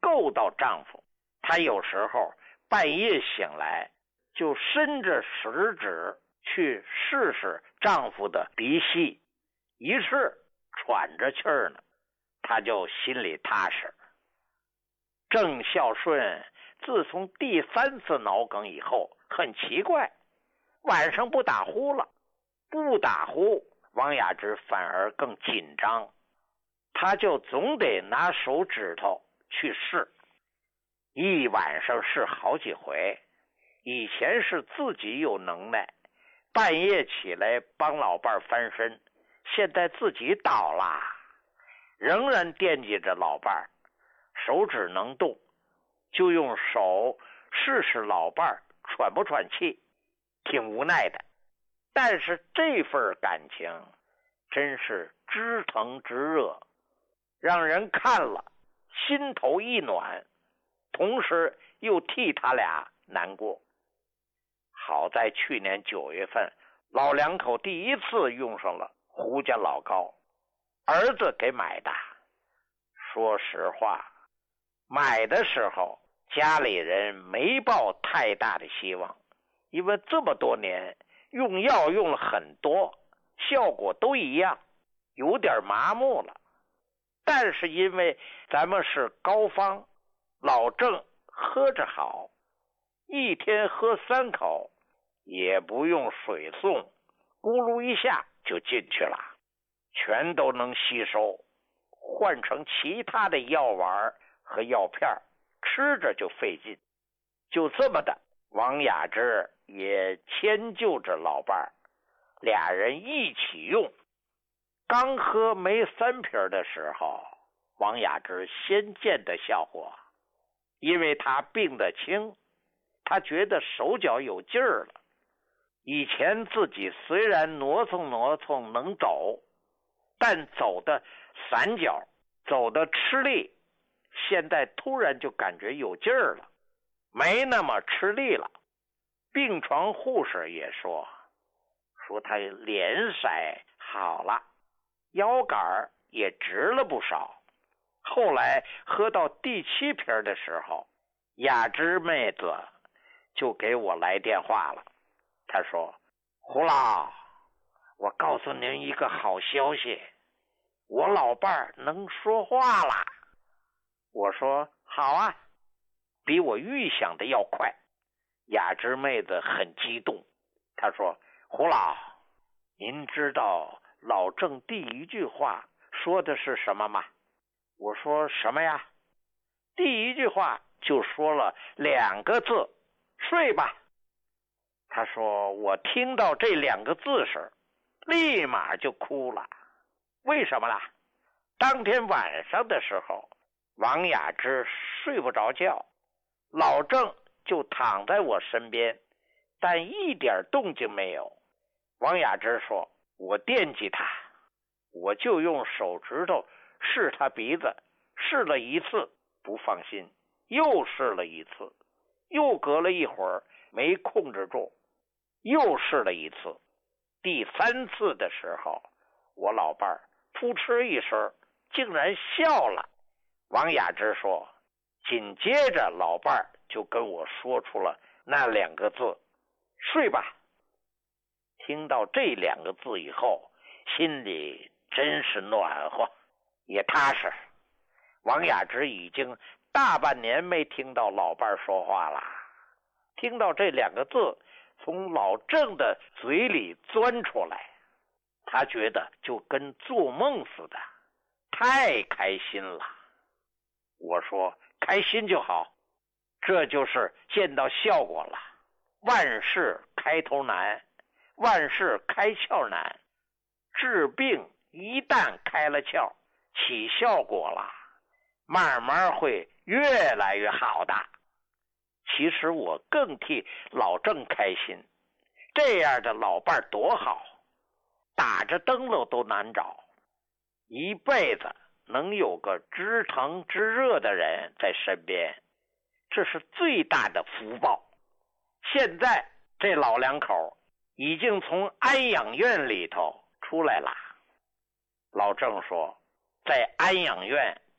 够到丈夫。她有时候半夜醒来，就伸着食指去试试丈夫的鼻息，一试喘着气儿呢，她就心里踏实。郑孝顺自从第3次脑梗以后，很奇怪，晚上不打呼了。不打呼，王雅芝反而更紧张，她就总得拿手指头去试，一晚上试好几回。以前是自己有能耐，半夜起来帮老伴翻身，现在自己倒了，仍然惦记着老伴，手指能动，就用手试试老伴喘不喘气，挺无奈的。但是这份感情真是知疼知热，让人看了心头一暖，同时又替他俩难过。好在去年9月份，老两口第一次用上了胡家老膏，儿子给买的。说实话，买的时候家里人没抱太大的希望，因为这么多年用药用了很多，效果都一样，有点麻木了。但是因为咱们是膏方，老郑喝着好，一天喝3口，也不用水送，咕噜一下就进去了，全都能吸收。换成其他的药丸和药片，吃着就费劲。就这么的，王雅芝也迁就着老伴儿，俩人一起用。刚喝没3瓶的时候，王雅芝先见的效果，因为她病得轻，她觉得手脚有劲儿了。以前自己虽然挪蹭能走，但走的散脚，走的吃力，现在突然就感觉有劲儿了，没那么吃力了。病床护士也说他脸色好了，腰杆也直了不少。后来喝到第7瓶的时候，雅芝妹子就给我来电话了。她说：胡老，我告诉您一个好消息，我老伴儿能说话了。我说好啊，比我预想的要快。雅芝妹子很激动，她说：胡老，您知道老郑第1句话说的是什么吗？我说什么呀？第1句话就说了2个字，睡吧。他说我听到这2个字时立马就哭了。为什么啦？当天晚上的时候，王雅芝睡不着觉，老郑就躺在我身边，但一点动静没有。王雅芝说，我惦记他，我就用手指头试他鼻子，试了1次不放心，又试了1次，又隔了一会儿没控制住，又试了1次。第3次的时候，我老伴儿扑哧一声竟然笑了。王雅芝说，紧接着老伴儿就跟我说出了那2个字，睡吧。听到这2个字以后，心里真是暖和，也踏实。王雅芝已经大半年没听到老伴儿说话了，听到这2个字从老郑的嘴里钻出来，他觉得就跟做梦似的，太开心了。我说开心就好，这就是见到效果了。万事开头难，万事开窍难，治病一旦开了窍，起效果了，慢慢会越来越好的。其实我更替老郑开心，这样的老伴多好，打着灯笼都难找，一辈子能有个知疼知热的人在身边，这是最大的福报。现在这老两口已经从安养院里头出来了。老郑说，在安养院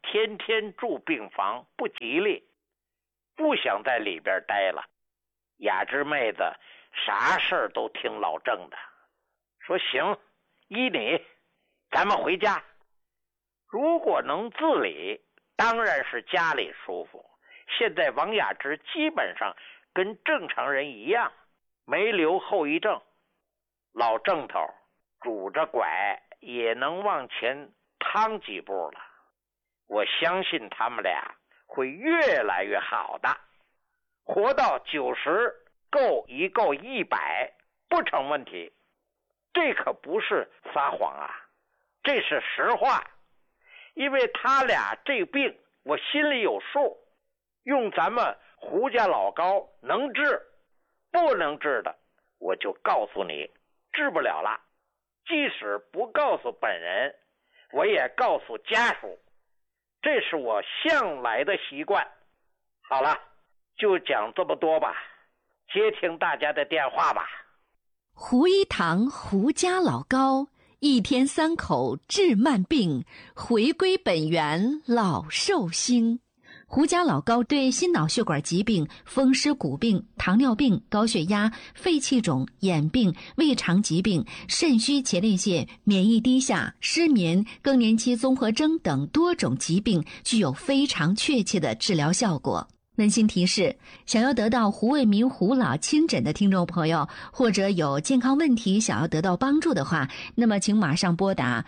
天天住病房不吉利，不想在里边待了。雅芝妹子啥事儿都听老郑的，说行，依你，咱们回家。如果能自理，当然是家里舒服。现在王雅芝基本上跟正常人一样，没留后遗症。老郑头拄着拐也能往前趟几步了。我相信他们俩会越来越好的，活到90够100不成问题。这可不是撒谎啊，这是实话。因为他俩这病我心里有数，用咱们胡家老高能治，不能治的我就告诉你治不了了。即使不告诉本人，我也告诉家属，这是我向来的习惯。好了，就讲这么多吧，接听大家的电话吧。 胡一堂胡家老高，一天3口治慢病，回归本源老寿星。胡家老高对心脑血管疾病、风湿骨病、糖尿病、高血压、肺气肿、眼病、胃肠疾病、肾虚前列腺、免疫低下、失眠、更年期综合征等多种疾病具有非常确切的治疗效果。温馨提示，想要得到胡卫民胡老亲诊的听众朋友，或者有健康问题想要得到帮助的话，那么请马上拨打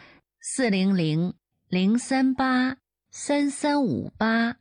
400-038-3358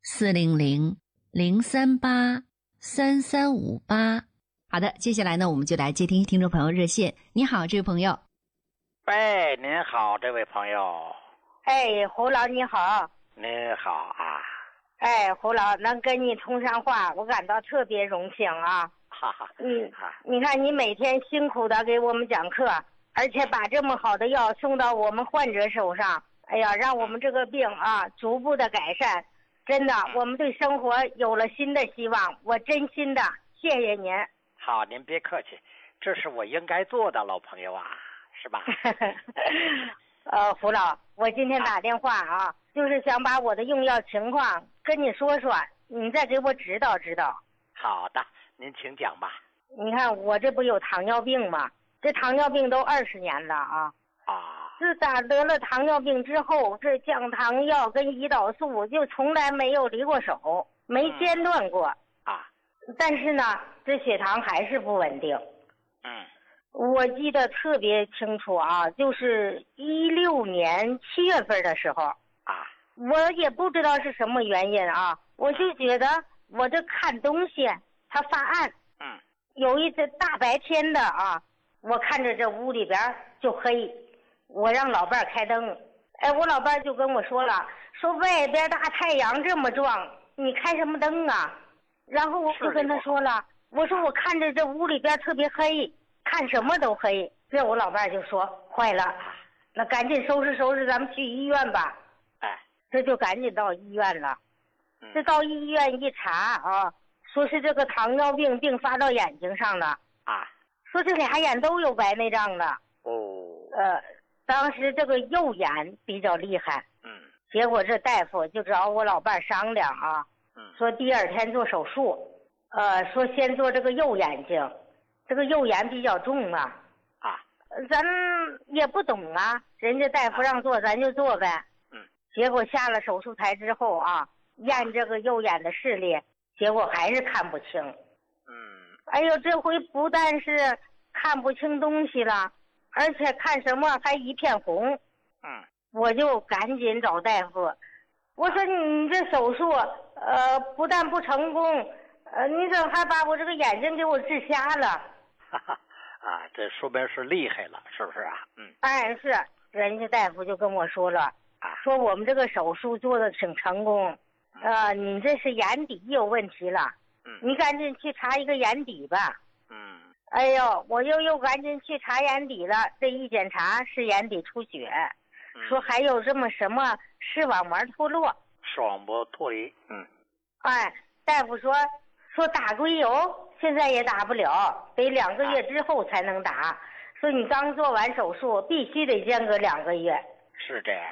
400-038-3358。好的，接下来呢，我们就来接听听众朋友热线。你好，这位朋友。 喂，您好，这位朋友。 哎，胡老你好。 您好啊。 哎，胡老能跟你通上话，我感到特别荣幸啊！ 哈哈， 你看你每天辛苦的给我们讲课，而且把这么好的药送到我们患者手上，哎呀，让我们这个病啊逐步的改善，真的，我们对生活有了新的希望，我真心的谢谢您。 好，您别客气，这是我应该做的，老朋友啊，是吧？ 胡老，我今天打电话啊，就是想把我的用药情况跟你说说，你再给我指导指导。 好的，您请讲吧。 你看我这不有糖尿病吗？这糖尿病都20年了啊。自打得了糖尿病之后，这降糖药跟胰岛素就从来没有离过手，没间断过但是呢，这血糖还是不稳定。我记得特别清楚啊，就是16年7月份的时候我也不知道是什么原因啊，我就觉得我这看东西它发暗。有一次大白天的啊，我看着这屋里边就黑，我让老伴开灯，我老伴就跟我说了，说外边大太阳这么壮，你开什么灯啊？然后我就跟他说了，我说我看着这屋里边特别黑，看什么都黑。这我老伴就说坏了，那赶紧收拾收拾，咱们去医院吧。这就赶紧到医院了。这到医院一查啊，说是这个糖尿病并发到眼睛上了说这俩眼都有白内障了。当时这个右眼比较厉害。结果这大夫就找我老伴商量啊，说第2天做手术，说先做这个右眼睛，这个右眼比较重咱也不懂啊，人家大夫让做咱就做呗。结果下了手术台之后啊，验这个右眼的视力，结果还是看不清。哎呦，这回不但是看不清东西了，而且看什么还一片红。我就赶紧找大夫，我说你这手术不但不成功，你怎么还把我这个眼睛给我治瞎了？ 这说明是厉害了，是不是啊？ 是，人家大夫就跟我说了，说我们这个手术做的挺成功，你这是眼底有问题了，你赶紧去查一个眼底吧。哎呦，我又赶紧去查眼底了，这一检查是眼底出血，说还有这么什么视网膜脱落。 视网膜脱离。 大夫说打硅油现在也打不了，得2个月之后才能打，说你刚做完手术必须得间隔2个月。 是这样。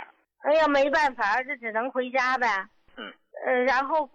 哎呀，没办法，这只能回家呗。然后